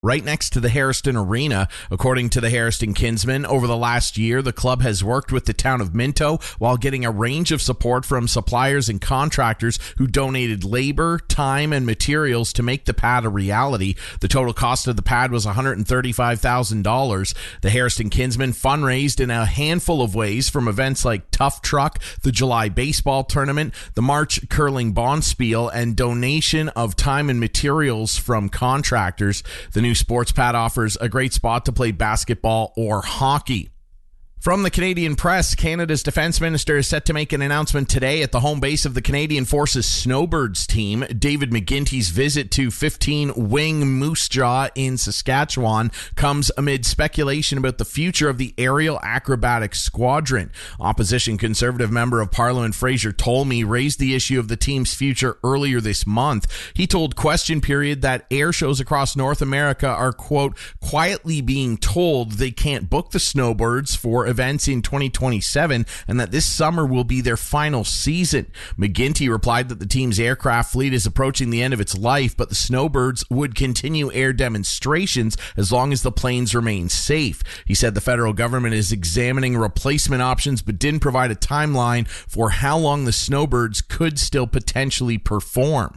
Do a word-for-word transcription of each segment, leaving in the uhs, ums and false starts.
right next to the Harriston Arena. According to the Harriston Kinsman, over the last year, the club has worked with the town of Minto while getting a range of support from suppliers and contractors who donated labor, time, and materials to make the pad a reality. The total cost of the pad was one hundred thirty-five thousand dollars. The Harriston Kinsman fundraised in a handful of ways, from events like Tough Truck, the July baseball tournament, the March curling bonspiel, and donation of time and materials from contractors. The new sports pad offers a great spot to play basketball or hockey. From the Canadian Press, Canada's defense minister is set to make an announcement today at the home base of the Canadian Forces Snowbirds team. David McGuinty's visit to fifteen Wing Moose Jaw in Saskatchewan comes amid speculation about the future of the aerial acrobatics squadron. Opposition Conservative Member of Parliament Fraser Tolmie raised the issue of the team's future earlier this month. He told Question Period that air shows across North America are, quote, quietly being told they can't book the Snowbirds for events in twenty twenty-seven and that this summer will be their final season. McGuinty replied that the team's aircraft fleet is approaching the end of its life, but the Snowbirds would continue air demonstrations as long as the planes remain safe. He said the federal government is examining replacement options but didn't provide a timeline for how long the Snowbirds could still potentially perform.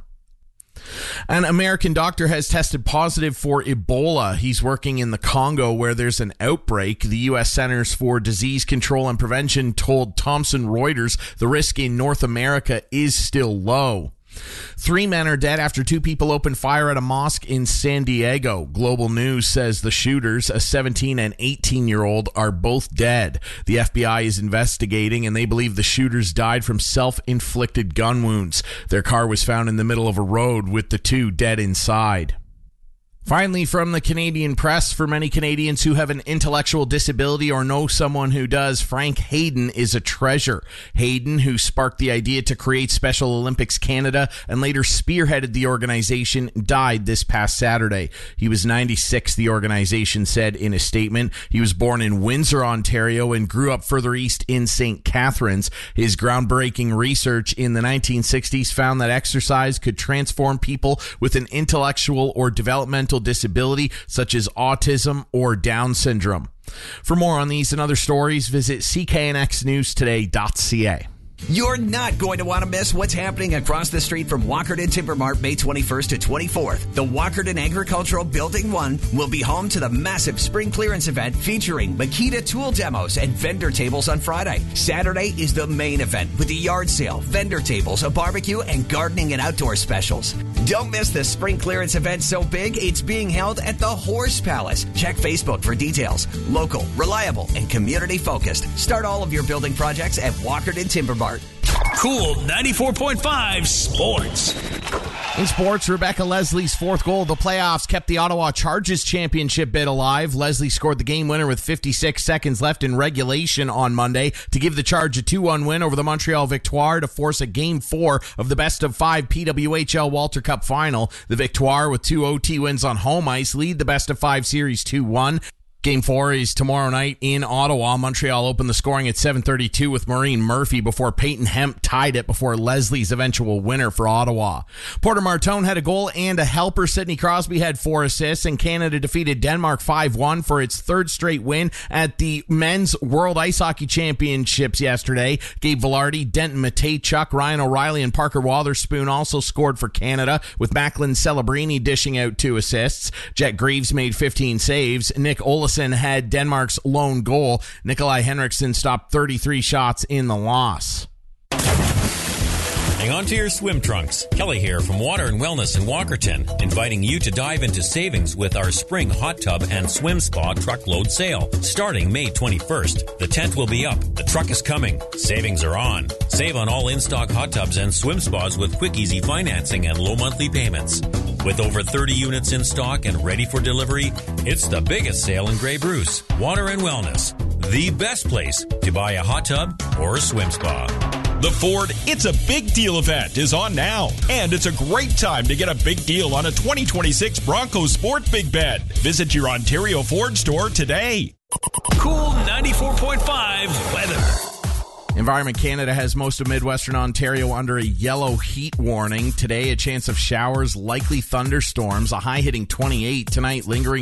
An American doctor has tested positive for Ebola. He's working in the Congo where there's an outbreak. The U S Centers for Disease Control and Prevention told Thomson Reuters the risk in North America is still low. Three men are dead after two people opened fire at a mosque in San Diego. Global News says the shooters, a seventeen and eighteen-year-old, are both dead. The F B I is investigating, and they believe the shooters died from self-inflicted gun wounds. Their car was found in the middle of a road with the two dead inside. Finally, from the Canadian Press, for many Canadians who have an intellectual disability or know someone who does, Frank Hayden is a treasure. Hayden, who sparked the idea to create Special Olympics Canada and later spearheaded the organization, died this past Saturday. He was ninety-six, the organization said in a statement. He was born in Windsor, Ontario, and grew up further east in Saint Catharines. His groundbreaking research in the nineteen sixties found that exercise could transform people with an intellectual or developmental disability such as autism or Down syndrome. For more on these and other stories, visit c k n x news today dot c a. You're not going to want to miss what's happening across the street from Walkerton Timber Mart May twenty-first to twenty-fourth. The Walkerton Agricultural Building one will be home to the massive spring clearance event featuring Makita tool demos and vendor tables on Friday. Saturday is the main event with the yard sale, vendor tables, a barbecue, and gardening and outdoor specials. Don't miss the spring clearance event so big it's being held at the Horse Palace. Check Facebook for details. Local, reliable, and community focused. Start all of your building projects at Walkerton Timber Mart. Cool ninety-four point five Sports. In sports, Rebecca Leslie's fourth goal of the playoffs kept the Ottawa Chargers championship bid alive. Leslie scored the game winner with fifty-six seconds left in regulation on Monday to give the Charge a two one win over the Montreal Victoire to force a game four of the best of five P W H L Walter Cup final. The Victoire, with two O T wins on home ice, lead the best of five series two one. Game four is tomorrow night in Ottawa. Montreal opened the scoring at seven thirty-two with Maureen Murphy before Peyton Hemp tied it before Leslie's eventual winner for Ottawa. Porter Martone had a goal and a helper. Sidney Crosby had four assists, and Canada defeated Denmark five one for its third straight win at the Men's World Ice Hockey Championships yesterday. Gabe Vilardi, Denton Mateychuk, Ryan O'Reilly, and Parker Wotherspoon also scored for Canada, with Macklin Celebrini dishing out two assists. Jet Greaves made fifteen saves. Nick Olesen had Denmark's lone goal. Nikolai Henriksen stopped thirty-three shots in the loss. Hang on to your swim trunks. Kelly here from Water and Wellness in Walkerton, inviting you to dive into savings with our spring hot tub and swim spa truckload sale. Starting May twenty-first, the tent will be up. The truck is coming. Savings are on. Save on all in-stock hot tubs and swim spas with quick, easy financing and low monthly payments. With over thirty units in stock and ready for delivery, it's the biggest sale in Grey Bruce. Water and Wellness, the best place to buy a hot tub or a swim spa. The Ford It's a Big Deal event is on now, and it's a great time to get a big deal on a twenty twenty-six Bronco Sport Big Bed. Visit your Ontario Ford store today. Cool ninety-four point five weather. Environment Canada has most of Midwestern Ontario under a yellow heat warning. Today, a chance of showers, likely thunderstorms, a high hitting twenty-eight. Tonight, lingering